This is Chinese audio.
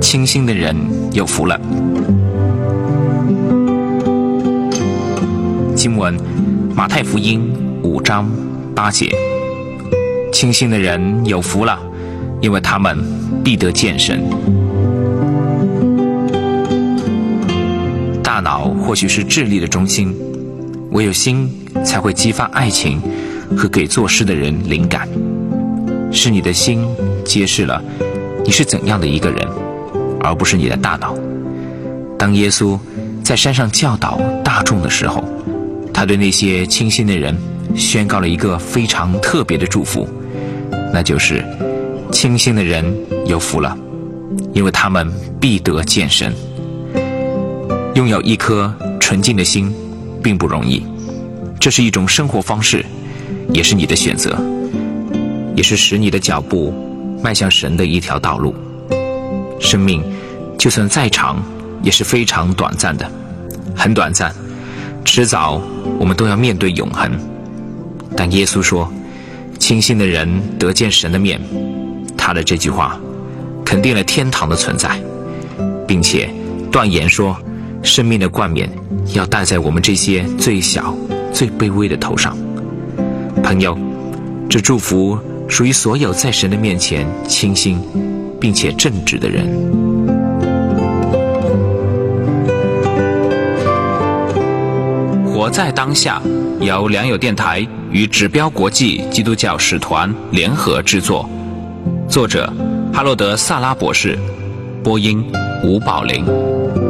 清心的人有福了。经文马太福音5章8节，清心的人有福了，因为他们必得见神。大脑或许是智力的中心，唯有心才会激发爱情和给作诗的人灵感。是你的心揭示了你是怎样的一个人，而不是你的大脑。当耶稣在山上教导大众的时候，他对那些清心的人宣告了一个非常特别的祝福，那就是清心的人有福了，因为他们必得见神。拥有一颗纯净的心并不容易，这是一种生活方式，也是你的选择，也是使你的脚步迈向神的一条道路。生命就算再长，也是非常短暂的，很短暂，迟早我们都要面对永恒。但耶稣说，清心的人得见神的面，他的这句话肯定了天堂的存在，并且断言说，生命的冠冕要戴在我们这些最小最卑微的头上。朋友，这祝福属于所有在神的面前清心并且正直的人。活在当下由良友电台与指标国际基督教使团联合制作，作者哈洛德·萨拉博士，播音吴宝林。